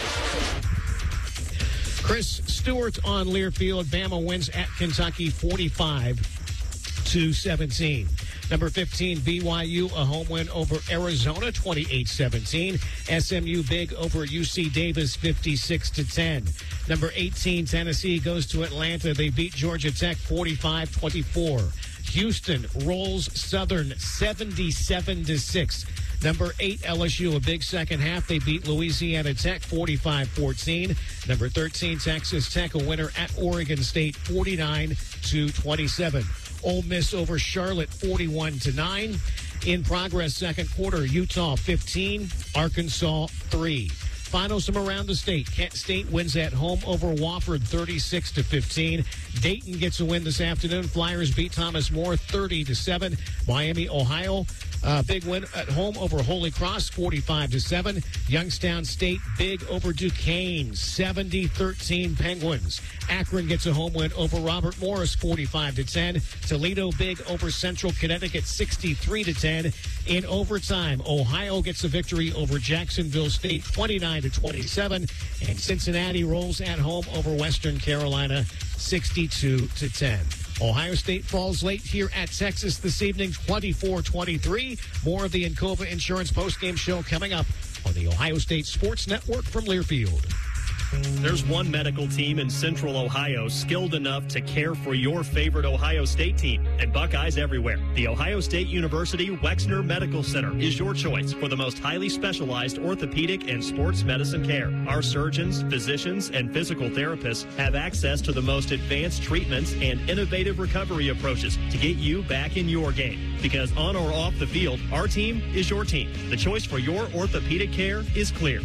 Chris Stewart on Learfield. Bama wins at Kentucky forty-five to seventeen. Number fifteen, B Y U, a home win over Arizona, twenty-eight seventeen. S M U big over U C Davis, fifty-six to ten. Number eighteen, Tennessee goes to Atlanta. They beat Georgia Tech forty-five twenty-four. Houston rolls Southern seventy-seven to six. Number eight, L S U, a big second half. They beat Louisiana Tech forty-five fourteen. Number thirteen, Texas Tech, a winner at Oregon State forty-nine to twenty-seven. Ole Miss over Charlotte forty-one to nine. In progress, second quarter, Utah fifteen, Arkansas three. Finals from around the state. Kent State wins at home over Wofford thirty-six to fifteen. Dayton gets a win this afternoon. Flyers beat Thomas More thirty to seven. Miami, Ohio, uh, big win at home over Holy Cross forty-five to seven. Youngstown State big over Duquesne seventy thirteen Penguins. Akron gets a home win over Robert Morris forty-five to ten. Toledo big over Central Connecticut sixty-three to ten. In overtime, Ohio gets a victory over Jacksonville State twenty-nine to twenty-seven, and Cincinnati rolls at home over Western Carolina sixty-two to ten. Ohio State falls late here at Texas this evening, twenty-four twenty-three. More of the Encova Insurance postgame show coming up on the Ohio State Sports Network from Learfield. There's one medical team in Central Ohio skilled enough to care for your favorite Ohio State team, and Buckeyes everywhere. The Ohio State University Wexner Medical Center is your choice for the most highly specialized orthopedic and sports medicine care. Our surgeons, physicians, and physical therapists have access to the most advanced treatments and innovative recovery approaches to get you back in your game. Because on or off the field, our team is your team. The choice for your orthopedic care is clear.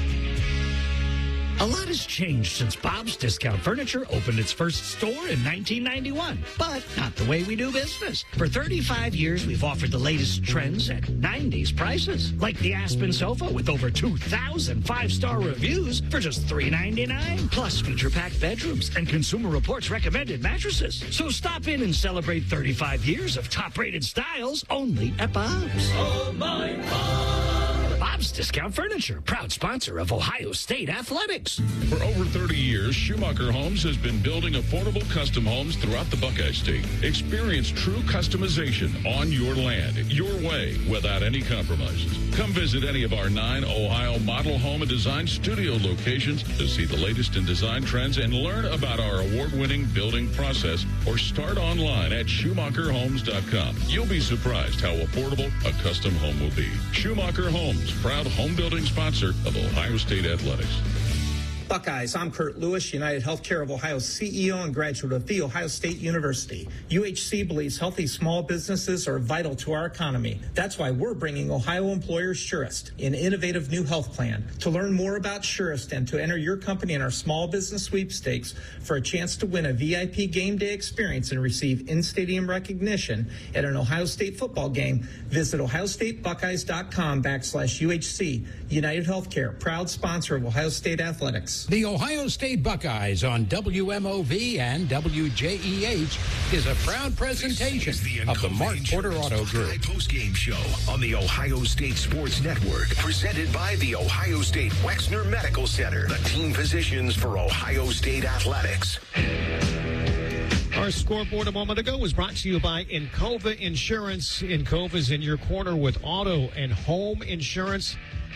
A lot has changed since Bob's Discount Furniture opened its first store in nineteen ninety-one, but not the way we do business. For thirty-five years, we've offered the latest trends at nineties prices, like the Aspen sofa with over two thousand five-star reviews for just three ninety-nine, plus feature-packed bedrooms and Consumer Reports recommended mattresses. So stop in and celebrate thirty-five years of top-rated styles only at Bob's. Oh, my God. Bob's Discount Furniture, proud sponsor of Ohio State Athletics. For over thirty years, Schumacher Homes has been building affordable custom homes throughout the Buckeye State. Experience true customization on your land, your way, without any compromises. Come visit any of our nine Ohio model home and design studio locations to see the latest in design trends and learn about our award-winning building process, or start online at Schumacher Homes dot com. You'll be surprised how affordable a custom home will be. Schumacher Homes, proud home building sponsor of Ohio State Athletics. Buckeyes, I'm Kurt Lewis, United Healthcare of Ohio C E O and graduate of The Ohio State University. U H C believes healthy small businesses are vital to our economy. That's why we're bringing Ohio employers Surest, an innovative new health plan. To learn more about Surest and to enter your company in our small business sweepstakes for a chance to win a V I P game day experience and receive in-stadium recognition at an Ohio State football game, visit ohio state buckeyes dot com backslash U H C. United Healthcare, proud sponsor of Ohio State Athletics. The Ohio State Buckeyes on W M O V and W J E H is a proud presentation the of the Mark Porter Auto Group. Post-game show on the Ohio State Sports Network, presented by the Ohio State Wexner Medical Center, the team physicians for Ohio State Athletics. Our scoreboard a moment ago was brought to you by Encova Insurance. Encova's in your corner with auto and home insurance.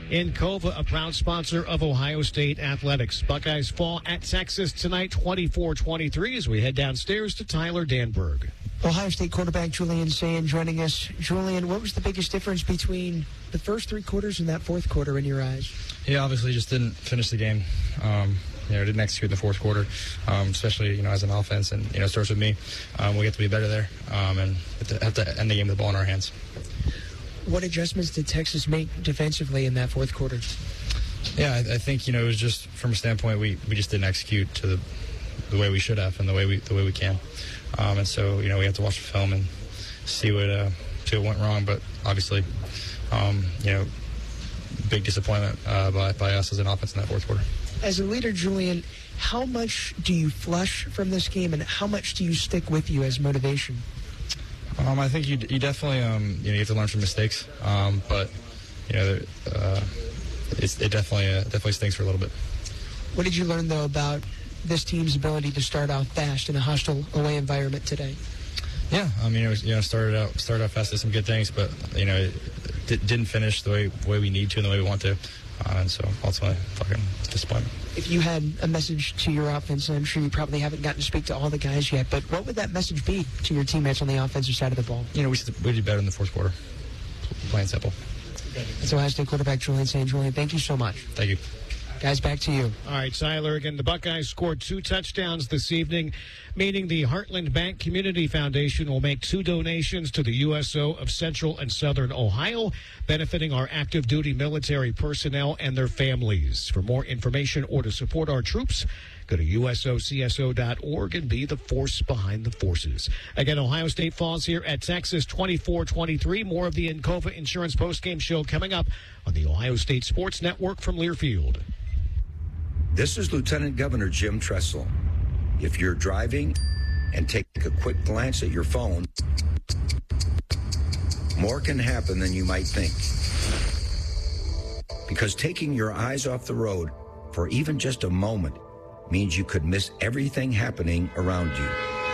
Encova, a proud sponsor of Ohio State Athletics. Buckeyes fall at Texas tonight, twenty-four twenty-three, as we head downstairs to Tyler Danberg. Ohio State quarterback Julian Sayin joining us. Julian, what was the biggest difference between the first three quarters and that fourth quarter in your eyes? Yeah, obviously just didn't finish the game. Um, you know, didn't execute in the fourth quarter, um, especially, you know, as an offense. And, you know, it starts with me. Um, we get to be better there um, and have to, have to end the game with the ball in our hands. What adjustments did Texas make defensively in that fourth quarter? Yeah, I, I think, you know, it was just from a standpoint we, we just didn't execute to the, the way we should have and the way we the way we can. Um, and so, you know, we have to watch the film and see what uh, see what went wrong. But obviously, um, you know, big disappointment uh, by, by us as an offense in that fourth quarter. As a leader, Julian, how much do you flush from this game and how much do you stick with you as motivation? Um, I think you you definitely um, you know you have to learn from mistakes, um, but you know uh, it's, it definitely uh, definitely stings for a little bit. What did you learn though about this team's ability to start out fast in a hostile away environment today? Yeah, I mean it was, you know started out started out fast, did some good things, but you know it d- didn't finish the way the way we need to and the way we want to, uh, and so ultimately fucking disappointment. If you had a message to your offense, and I'm sure you probably haven't gotten to speak to all the guys yet, but what would that message be to your teammates on the offensive side of the ball? You know, we should we did better in the fourth quarter. Plain simple. That's Ohio State quarterback Julian Sayin. Julian, thank you so much. Thank you. Guys, back to you. All right, Tyler, again, the Buckeyes scored two touchdowns this evening, meaning the Heartland Bank Community Foundation will make two donations to the U S O of Central and Southern Ohio, benefiting our active duty military personnel and their families. For more information or to support our troops, go to U S O C S O dot org and be the force behind the forces. Again, Ohio State falls here at Texas twenty-four twenty-three. More of the Encova Insurance postgame show coming up on the Ohio State Sports Network from Learfield. This is Lieutenant Governor Jim Tressel. If you're driving and take a quick glance at your phone, more can happen than you might think. Because taking your eyes off the road for even just a moment means you could miss everything happening around you.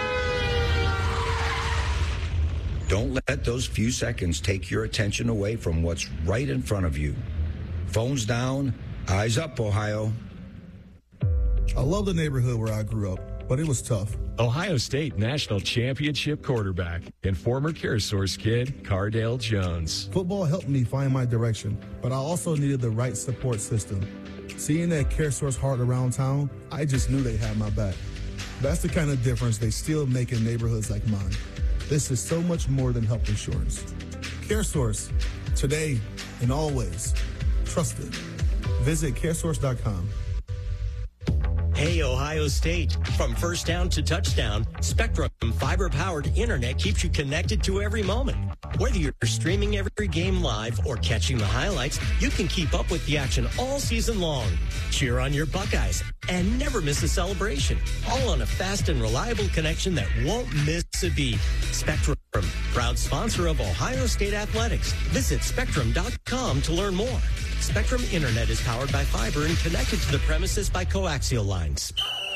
Don't let those few seconds take your attention away from what's right in front of you. Phones down, eyes up, Ohio. I love the neighborhood where I grew up, but it was tough. Ohio State National Championship quarterback and former CareSource kid, Cardale Jones. Football helped me find my direction, but I also needed the right support system. Seeing that CareSource heart around town, I just knew they had my back. That's the kind of difference they still make in neighborhoods like mine. This is so much more than health insurance. CareSource, today and always, trusted. Visit caresource dot com. Hey, Ohio State. From first down to touchdown, Spectrum fiber-powered internet keeps you connected to every moment. Whether you're streaming every game live or catching the highlights, you can keep up with the action all season long. Cheer on your Buckeyes and never miss a celebration. All on a fast and reliable connection that won't miss a beat. Spectrum, proud sponsor of Ohio State Athletics. Visit spectrum dot com to learn more. Spectrum Internet is powered by fiber and connected to the premises by coaxial lines.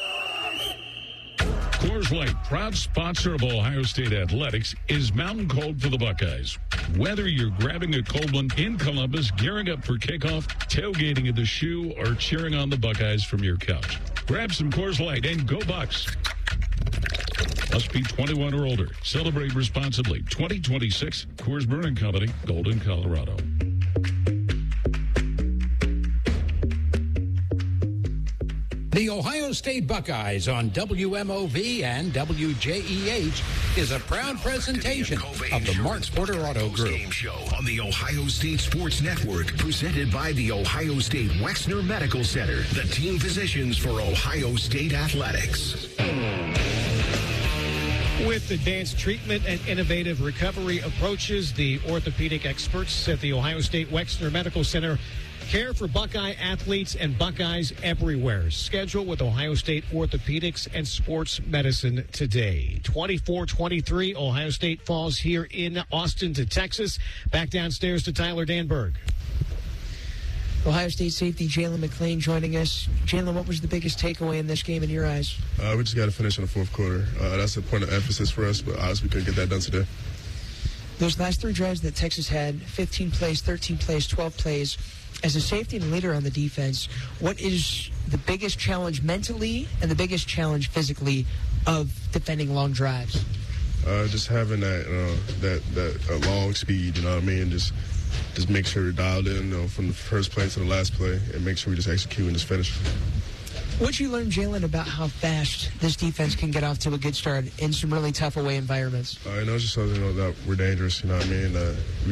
Coors Light, proud sponsor of Ohio State Athletics, is Mountain Cold for the Buckeyes. Whether you're grabbing a cold one in Columbus, gearing up for kickoff, tailgating at the Shoe, or cheering on the Buckeyes from your couch, grab some Coors Light and go Bucks. Must be twenty-one or older. Celebrate responsibly. twenty twenty-six, Coors Brewing Company, Golden, Colorado. The Ohio State Buckeyes on W M O V and W J E H is a proud presentation of the Mark Porter Auto Group. Game show on the Ohio State Sports Network, presented by the Ohio State Wexner Medical Center, the team physicians for Ohio State Athletics. With advanced treatment and innovative recovery approaches, the orthopedic experts at the Ohio State Wexner Medical Center care for Buckeye athletes and Buckeyes everywhere. Schedule with Ohio State Orthopedics and Sports Medicine today. twenty-four twenty-three, Ohio State falls here in Austin to Texas. Back downstairs to Tyler Danberg. Ohio State safety Jalen McLean joining us. Jalen, what was the biggest takeaway in this game in your eyes? Uh, we just got to finish in the fourth quarter. Uh, that's a point of emphasis for us, but obviously we couldn't get that done today. Those last three drives that Texas had, fifteen plays, thirteen plays, twelve plays, as a safety and leader on the defense, what is the biggest challenge mentally and the biggest challenge physically of defending long drives? Uh, just having that uh, that that uh, long speed, you know what I mean? Just just make sure we're dialed in, you know, from the first play to the last play, and make sure we just execute and just finish. What'd you learn, Jalen, about how fast this defense can get off to a good start in some really tough away environments? Uh, you know, it just shows, you know, that we're dangerous, you know what I mean? Uh, we